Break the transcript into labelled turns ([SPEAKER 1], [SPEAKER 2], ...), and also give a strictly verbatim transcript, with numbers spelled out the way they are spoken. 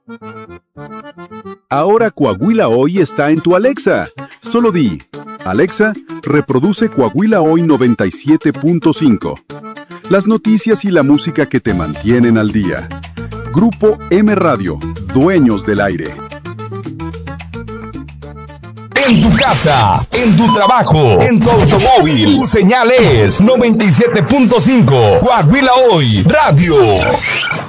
[SPEAKER 1] Ahora Coahuila Hoy está en tu Alexa. Solo di, Alexa, reproduce Coahuila Hoy noventa y siete punto cinco. Las noticias y la música que te mantienen al día. Grupo M Radio, dueños del aire.
[SPEAKER 2] En tu casa, en tu trabajo, en tu automóvil, tu señal es noventa y siete punto cinco. Coahuila Hoy Radio.